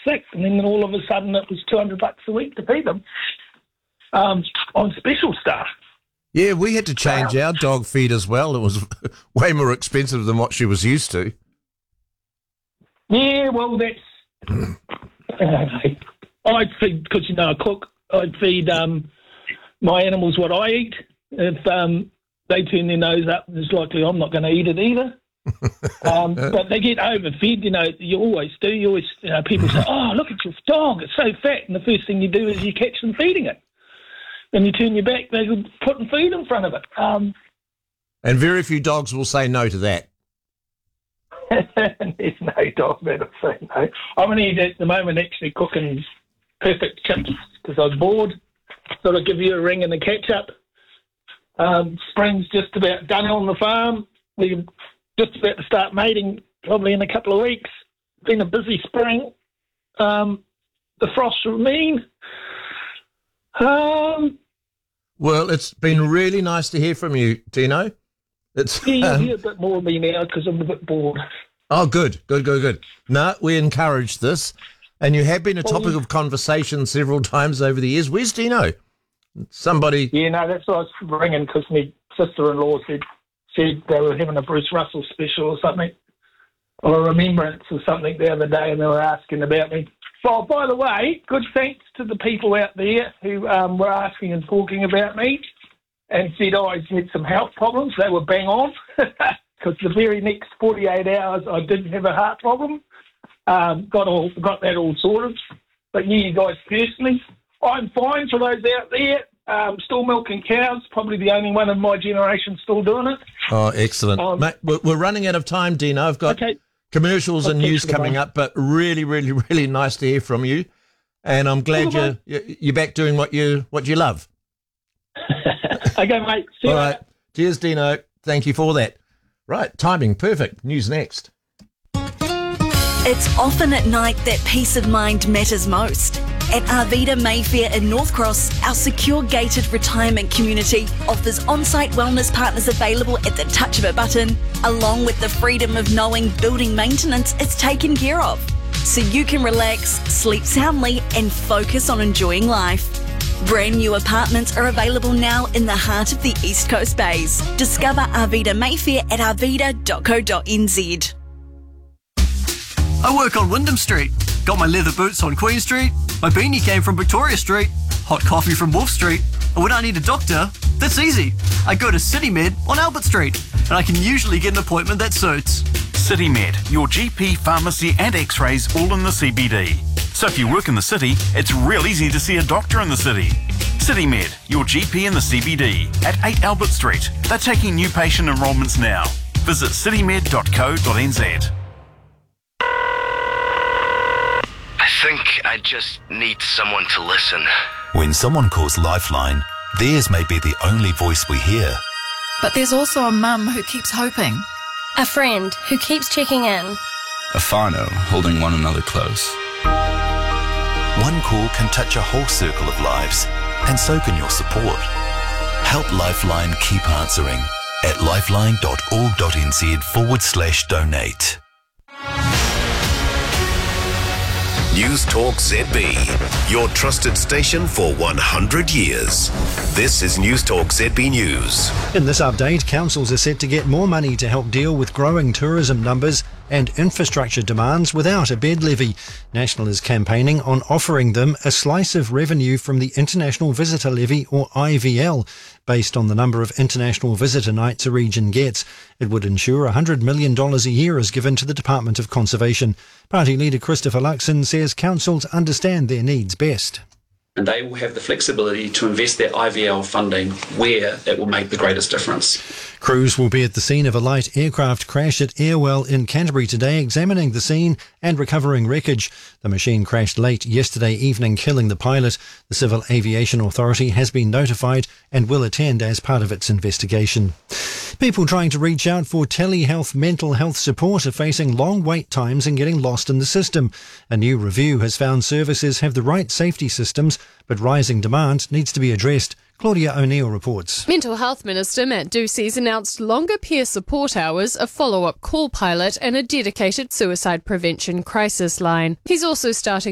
sick, and then all of a sudden it was $200 a week to feed them on special stuff. Yeah, we had to change our dog feed as well. It was way more expensive than what she was used to. Yeah, well, that's... I'd feed, because, I cook, I'd feed my animals what I eat. If they turn their nose up, it's likely I'm not going to eat it either. But they get overfed, you always do. You always, people say, oh, look at your dog, it's so fat. And the first thing you do is you catch them feeding it. Then you turn your back, they're putting food in front of it. And very few dogs will say no to that. There's no dog that'll say no. I'm at the moment actually cooking perfect chips because I was bored. Thought I'd give you a ring and a catch up. Spring's just about done on the farm. We're just about to start mating probably in a couple of weeks. Been a busy spring. The frosts are mean. Well, it's been really nice to hear from you, Tino. It's you hear a bit more of me now because I'm a bit bored. Oh, good. No, we encourage this. And you have been a topic of conversation several times over the years. Where's Tino? Somebody... Yeah, no, that's why I was ringing, because my sister-in-law said they were having a Bruce Russell special or something, or a remembrance or something the other day, and they were asking about me. Well, by the way, good thanks to the people out there who were asking and talking about me and said I had some health problems. They were bang on, because the very next 48 hours I didn't have a heart problem. Got that all sorted. But you guys personally, I'm fine. For those out there, still milking cows, probably the only one of my generation still doing it. Oh, excellent. Mate, we're running out of time, Dino. I've got commercials and news coming up, but really, really, really nice to hear from you. And I'm glad you're back doing what you love. Okay, mate. See you All later. right. Cheers, Dino. Thank you for that. Right, timing, perfect. News next. It's often at night that peace of mind matters most. At Arvida Mayfair in North Cross, our secure gated retirement community offers on-site wellness partners available at the touch of a button, along with the freedom of knowing building maintenance is taken care of. So you can relax, sleep soundly and focus on enjoying life. Brand new apartments are available now in the heart of the East Coast Bays. Discover Arvida Mayfair at arvida.co.nz. I work on Wyndham Street. Got my leather boots on Queen Street. My beanie came from Victoria Street. Hot coffee from Wolf Street. And when I need a doctor, that's easy. I go to CityMed on Albert Street, and I can usually get an appointment that suits. CityMed, your GP, pharmacy and x-rays all in the CBD. So if you work in the city, it's real easy to see a doctor in the city. CityMed, your GP in the CBD at 8 Albert Street. They're taking new patient enrolments now. Visit citymed.co.nz. I think I just need someone to listen. When someone calls Lifeline, theirs may be the only voice we hear. But there's also a mum who keeps hoping. A friend who keeps checking in. A whānau holding one another close. One call can touch a whole circle of lives, and so can your support. Help Lifeline keep answering at lifeline.org.nz/donate. News Talk ZB, your trusted station for 100 years. This is News Talk ZB News. In this update, councils are set to get more money to help deal with growing tourism numbers and infrastructure demands without a bed levy. National is campaigning on offering them a slice of revenue from the International Visitor Levy, or IVL, based on the number of international visitor nights a region gets. It would ensure $100 million a year is given to the Department of Conservation. Party leader Christopher Luxon says councils understand their needs best. And they will have the flexibility to invest their IVL funding where it will make the greatest difference. Crews will be at the scene of a light aircraft crash at Airwell in Canterbury today, examining the scene and recovering wreckage. The machine crashed late yesterday evening, killing the pilot. The Civil Aviation Authority has been notified and will attend as part of its investigation. People trying to reach out for telehealth mental health support are facing long wait times and getting lost in the system. A new review has found services have the right safety systems, but rising demand needs to be addressed. Claudia O'Neill reports. Mental Health Minister Matt Ducey's announced longer peer support hours, a follow-up call pilot and a dedicated suicide prevention crisis line. He's also starting